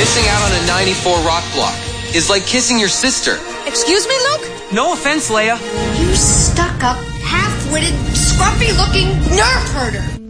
Missing out on a 94 rock block is like kissing your sister. Excuse me, Luke? No offense, Leia. You stuck-up, half-witted, scruffy-looking nerf herder.